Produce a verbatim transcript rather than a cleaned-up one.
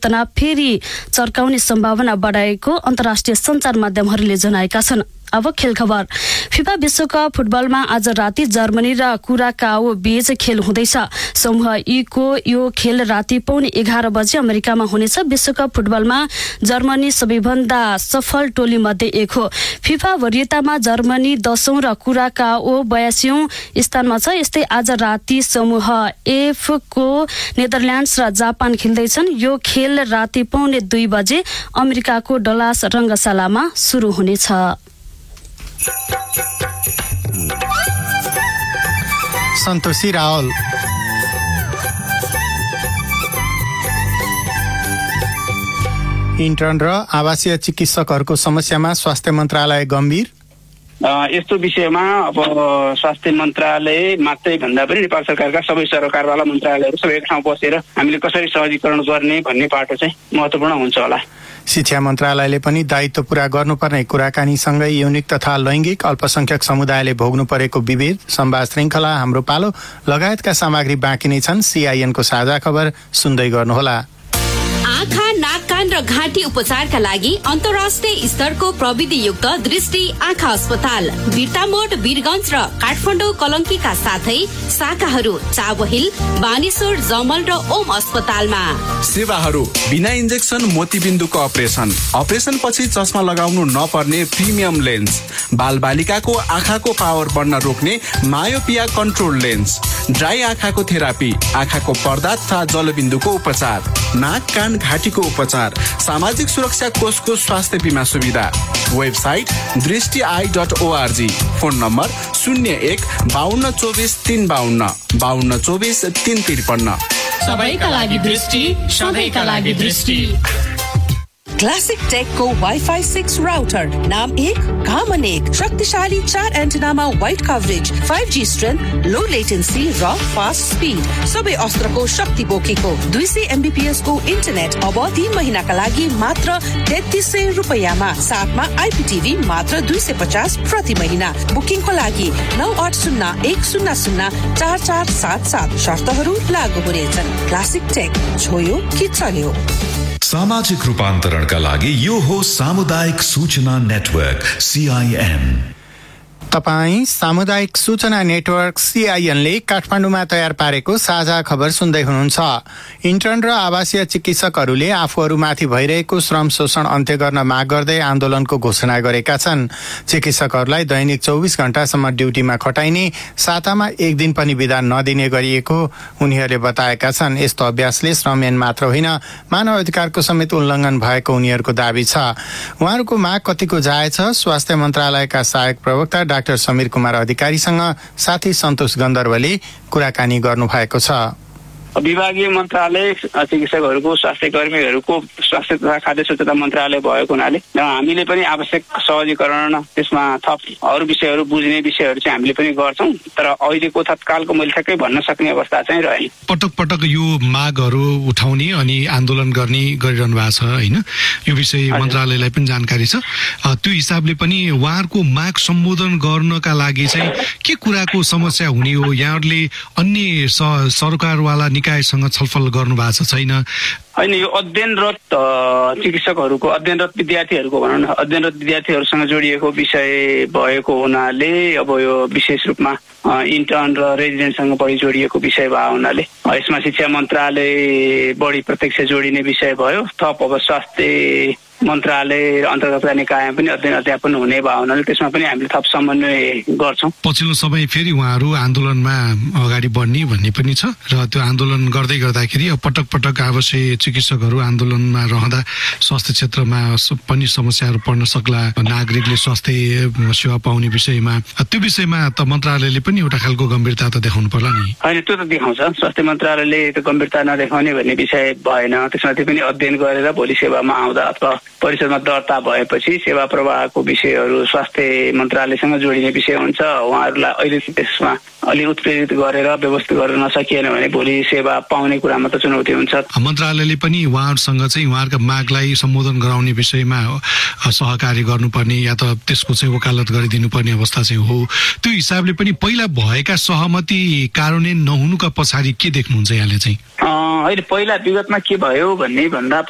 तनाव फेरि चर्काउने सम्भावना बढाएको अन्तर्राष्ट्रिय सञ्चार माध्यमहरूले जनाएका छन्। अब खेल खबर। फिफा विश्वकप फुटबलमा आज राति जर्मनी र कुराकाओ बीच खेल हुँदैछ। समूह ई को यो खेल राति पौने एघार बजे अमेरिकामा हुनेछ। विश्वकप फुटबलमा जर्मनी सबैभन्दा सफल टोली मध्ये एक हो। फिफा वरियतामा जर्मनी दशौं र कुराकाओ बयासीौं स्थानमा छ। यस्तै आज राति समूह एफ को नेदरल्यान्ड्स र जापान खेल्दैछन्। यो खेल राति पौने दुई बजे अमेरिकाको डलास रंगशालामा सुरु हुनेछ। सन्तोषी रावल। इन्टर्न र आवासीय चिकित्सकहरूको समस्यामा स्वास्थ्य मन्त्रालय गम्भीर। यस्तो विषयमा अब स्वास्थ्य मन्त्रालय मात्रै भन्दा पनि नेपाल सरकारका सबै सरकारवाला मन्त्रालयहरू सबै एक ठाउँ बसेर हामीले कसरी सहजीकरण गर्ने भन्ने पाटो चाहिँ महत्त्वपूर्ण हुन्छ होला। शिक्षा मन्त्रालयले पनि दायित्व पूरा गर्नुपर्ने कुराकानीसँगै यौनिक तथा लैङ्गिक अल्पसंख्यक समुदायले भोग्नु परेको विभेद, संवाद श्रृङ्खला, हाम्रो पालो लगायतका सामग्री बाँकी नै छन्। सीआईएनको साझा खबर सुन्दै गर्नुहोला। आँखा, नाक, कान र घाँटी उपचारका लागि अन्तर्राष्ट्रिय स्तरको प्रविधियुक्त दृष्टि आँखा अस्पताल बिर्तामोड, वीरगञ्ज र काठमाडौँ कलङ्कीका साथै शाखाहरू चाबहिल, बानेश्वर, जमल र ओम अस्पतालमा। सेवाहरू बिना इन्जेक्सन मोतीबिन्दुको अपरेसन, अपरेसन पछि चस्मा लगाउनु नपर्ने प्रिमियम लेन्स, बालबालिकाको आँखाको पावर बढ्न रोक्ने मायोपिया कन्ट्रोल लेन्स, ड्राई आँखाको थेरापी, आँखाको पर्दा तथा जलबिन्दुको उपचार, नाक, कान, घाँटीको उपचार, सामाजिक सुरक्षा कोषको स्वास्थ्य बिमा सुविधा। वेबसाइट दृष्टि I dot ORG. Phone number शून्य एक बाहन्न चौबिस तीन बाहन्न बाहन्न चौबिस तीन त्रिपन्न। सबैका लागि दृष्टि, सधैँका लागि दृष्टि। क्लासिक टेक को वाईफाई सिक्स राउटर, नाम एक काम अनेक, शक्तिशाली चार एन्टेनामा wide coverage, five G strength, लो लेटेन्सी र फास्ट स्पिड, सबै अस्त्रको शक्ति बोकेको दुई सय एमबीपीएस को इन्टरनेट अब तीन महिनाका लागि मात्र तेत्तीस सय रुपियाँमा, साथमा आइपीटीभी मात्र दुई सय पचास प्रति महिना। बुकिङको लागि नौ आठ शून्य एक शून्य शून्य चार चार सात सात। शर्तहरू लागू हुनेछन्। क्लासिक टेक, छोयो कि चल्यो। सामाजिक रूपान्तरणका लागि यो हो सामुदायिक सूचना नेटवर्क सीआईएन। तपाईं सामुदायिक सूचना नेटवर्क सीआईएनले काठमाडौँमा तयार पारेको साझा खबर सुन्दै हुनुहुन्छ। इन्टर्न र आवासीय चिकित्सकहरूले आफूहरूमाथि भइरहेको श्रम शोषण अन्त्य गर्न माग गर्दै आन्दोलनको घोषणा गरेका छन्। चिकित्सकहरूलाई दैनिक चौबिस घण्टासम्म ड्युटीमा खटाइने, सातामा एक दिन पनि बिदा नदिने गरिएको उनीहरूले बताएका छन्। यस्तो अभ्यासले श्रमयान मात्र होइन, मानव अधिकारको समेत उल्लङ्घन भएको उनीहरूको दावी छ। उहाँहरूको माग कतिको जायज छ? स्वास्थ्य मन्त्रालयका सहायक प्रवक्ता डाक्टर समीर कुमार अधिकारीसँग साथी सन्तोष गन्धर्वले कुराकानी गर्नु भएको छ। विभागीय मन्त्रालय चिकित्सकहरूको, स्वास्थ्य कर्मीहरूको स्वास्थ्य तथा खाद्य स्वच्छता मन्त्रालय भएको हुनाले हामीले पनि आवश्यक सहजीकरण, त्यसमा थप अरू विषयहरू बुझ्ने विषयहरू चाहिँ हामीले पनि गर्छौँ। तर अहिलेको तत्कालको मैले ठ्याक्कै भन्न सक्ने अवस्था चाहिँ रहेन। पटक पटक यो मागहरू उठाउने अनि आन्दोलन गर्ने गरिरहनु भएको छ होइन? यो विषय मन्त्रालयलाई पनि जानकारी छ। त्यो हिसाबले पनि उहाँहरूको माग सम्बोधन गर्नका लागि चाहिँ के कुराको समस्या हुने हो? यहाँहरूले अन्य सरकारवाला निकायसँग छलफल गर्नु भएको छैन? होइन, यो अध्ययनरत चिकित्सकहरूको, अध्ययनरत विद्यार्थीहरूको भनौँ न, अध्ययनरत विद्यार्थीहरूसँग जोडिएको विषय भएको हुनाले अब यो विशेष रूपमा इन्टर्न र रेजिडेन्टसँग बढी जोडिएको विषय भएको हुनाले यसमा शिक्षा मन्त्रालय बढी प्रत्यक्ष जोडिने विषय भयो। थप अब स्वास्थ्य मन्त्रालय अन्तर्गतका निकाय पनि अध्ययन अध्यापन हुने भावनाले त्यसमा पनि हामीले थप समन्वय गर्छौँ। पछिल्लो समय फेरि उहाँहरू आन्दोलनमा अगाडि बढ्ने भन्ने पनि छ र त्यो आन्दोलन गर्दै गर्दाखेरि पटक पटक आवश्यक चिकित्सकहरू आन्दोलनमा रहँदा स्वास्थ्य क्षेत्रमा पनि समस्याहरू पर्न सक्ला, नागरिकले स्वास्थ्य सेवा पाउने विषयमा, त्यो विषयमा त मन्त्रालयले पनि एउटा खालको गम्भीरता त देखाउनु पर्ला नि? होइन, त्यो त देखाउँछ। स्वास्थ्य मन्त्रालयले त्यो गम्भीरता नदेखाउने भन्ने विषय भएन। त्यसमाथि पनि अध्ययन गरेर भोलि सेवामा आउँदा अथवा परिषदमा दर्ता भएपछि सेवा प्रवाहको विषयहरू स्वास्थ्य मन्त्रालयसँग जोडिने विषय हुन्छ। उहाँहरूलाई अहिले त्यसमा अलि उत्प्रेरित गरेर व्यवस्थित गर्न नसकिएन भने भोलि सेवा पाउने कुरामा त चुनौती हुन्छ। मन्त्रालयले पनि उहाँहरूसँग चाहिँ उहाँहरूका मागलाई सम्बोधन गराउने विषयमा सहकार्य गर्नुपर्ने या त त्यसको चाहिँ वकालत गरिदिनु पर्ने अवस्था चाहिँ हो। त्यो हिसाबले पनि पहिला भएका सहमति कार्यान्वयन नहुनुका पछाडि के देख्नुहुन्छ यहाँले चाहिँ? अहिले पहिला विगतमा के भयो भन्ने भन्दा